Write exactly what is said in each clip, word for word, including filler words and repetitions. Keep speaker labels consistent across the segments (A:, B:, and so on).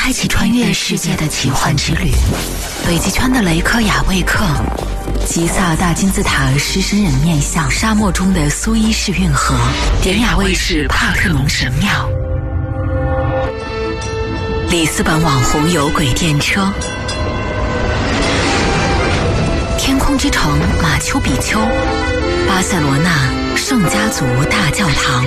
A: 开启穿越世界的奇幻之旅。北极圈的雷科雅未克，吉萨大金字塔狮身人面像，沙漠中的苏伊士运河，典雅卫视帕特农神庙，里斯本网红有轨电车，天空之城马丘比丘，巴塞罗那圣家族大教堂。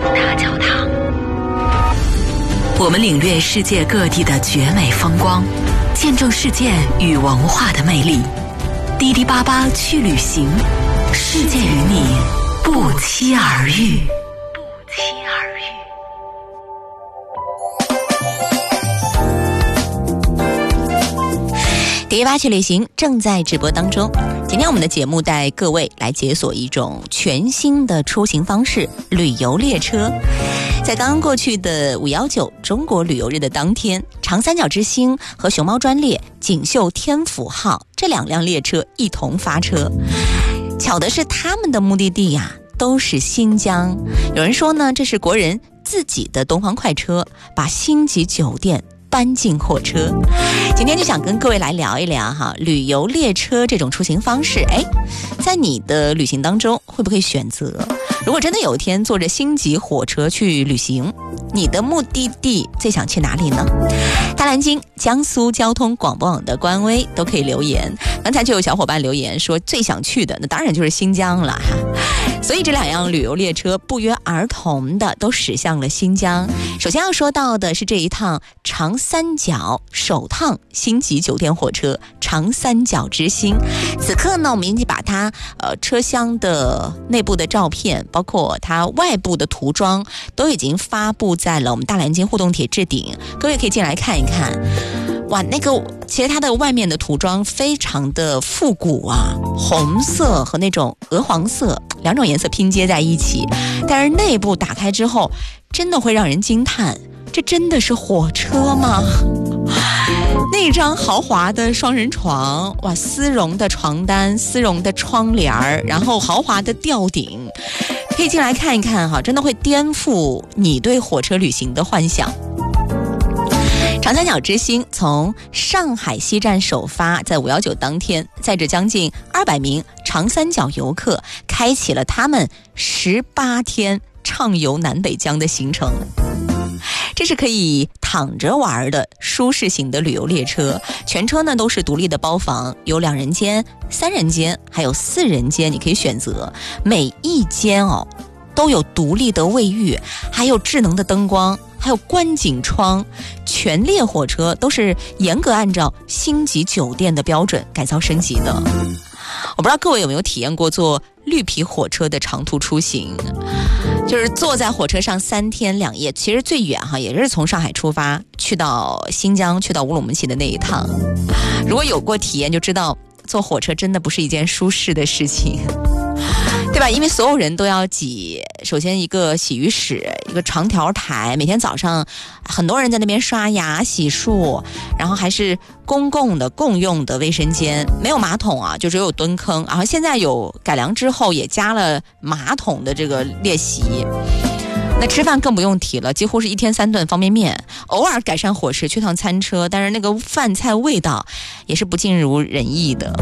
A: 我们领略世界各地的绝美风光，见证世界与文化的魅力。滴滴八八去旅行，世界与你不期而遇。不期而
B: 遇。滴滴八去旅行正在直播当中。今天我们的节目带各位来解锁一种全新的出行方式——旅游列车。在刚刚过去的五一九中国旅游日的当天，长三角之星和熊猫专列锦绣天府号这两辆列车一同发车。巧的是，他们的目的地呀、啊、都是新疆。有人说呢，这是国人自己的东方快车，把星级酒店搬进货车。今天就想跟各位来聊一聊哈，旅游列车这种出行方式。哎，在你的旅行当中会不会选择？如果真的有一天坐着星级火车去旅行，你的目的地最想去哪里呢？大蓝鲸江苏交通广播网的官微都可以留言。刚才就有小伙伴留言说最想去的那当然就是新疆了哈。所以这两辆旅游列车不约而同的都驶向了新疆。首先要说到的是这一趟长三角首趟星级酒店火车长三角之星。此刻呢，我们已经把它呃车厢的内部的照片，包括它外部的涂装都已经发布在了我们大蓝鲸互动帖置顶，各位可以进来看一看。哇，那个其实它的外面的涂装非常的复古啊，红色和那种鹅黄色两种颜色拼接在一起，但是内部打开之后真的会让人惊叹，这真的是火车吗？那张豪华的双人床，哇，丝绒的床单，丝绒的窗帘，然后豪华的吊顶，可以进来看一看哈，真的会颠覆你对火车旅行的幻想。长三角之星从上海西站首发，在五一九当天，载着将近二百名长三角游客，开启了他们十八天畅游南北疆的行程。这是可以躺着玩的舒适型的旅游列车，全车呢都是独立的包房，有两人间、三人间，还有四人间，你可以选择。每一间哦都有独立的卫浴，还有智能的灯光，还有观景窗。全列火车都是严格按照星级酒店的标准改造升级的。我不知道各位有没有体验过坐绿皮火车的长途出行，就是坐在火车上三天两夜，其实最远哈也是从上海出发去到新疆，去到乌鲁木齐的那一趟。如果有过体验就知道，坐火车真的不是一件舒适的事情，对吧？因为所有人都要挤，首先一个洗浴室，一个长条台，每天早上很多人在那边刷牙洗漱，然后还是公共的共用的卫生间，没有马桶啊，就只有蹲坑。然后现在有改良之后也加了马桶的这个列席。那吃饭更不用提了，几乎是一天三顿方便面，偶尔改善伙食去趟餐车，但是那个饭菜味道也是不尽如人意的。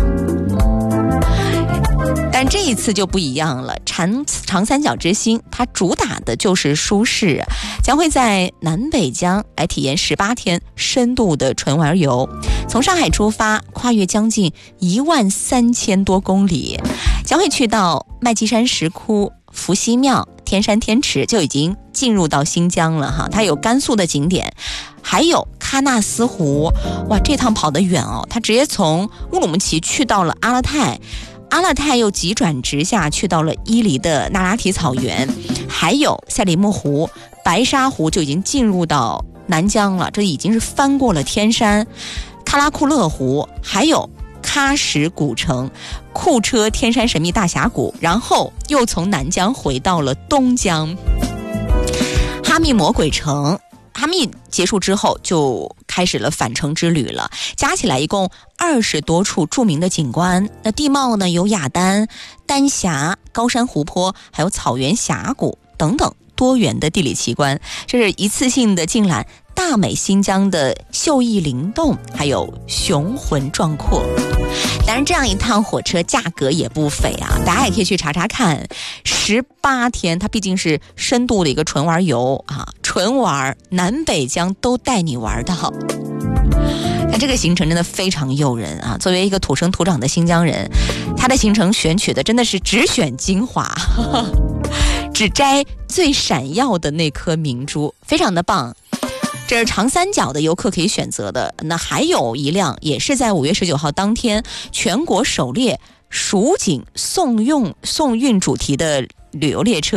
B: 但这一次就不一样了，长长三角之星它主打的就是舒适，将会在南北疆来体验十八天深度的纯玩游。从上海出发，跨越将近一万三千多公里，将会去到麦积山石窟、伏羲庙、天山天池，就已经进入到新疆了哈。它有甘肃的景点，还有喀纳斯湖。哇，这趟跑得远哦，它直接从乌鲁木齐去到了阿勒泰。阿勒泰又急转直下去到了伊犁的那拉提草原，还有赛里木湖、白沙湖就已经进入到南疆了，这已经是翻过了天山。喀拉库勒湖，还有喀什古城、库车天山神秘大峡谷，然后又从南疆回到了东疆。哈密魔鬼城，哈密结束之后就开始了返程之旅了，加起来一共二十多处著名的景观。那地貌呢，有雅丹、丹霞、高山湖泊，还有草原峡谷等等多元的地理奇观。这是一次性的尽览大大美新疆的秀逸灵动，还有雄浑壮阔。当然这样一趟火车价格也不菲啊，大家也可以去查查看。十八天，它毕竟是深度的一个纯玩游啊，纯玩南北疆都带你玩到。那这个行程真的非常诱人啊！作为一个土生土长的新疆人，他的行程选取的真的是只选精华，呵呵，只摘最闪耀的那颗明珠，非常的棒。这是长三角的游客可以选择的。那还有一辆也是在五月十九号当天全国首列蜀锦送用送运主题的旅游列车。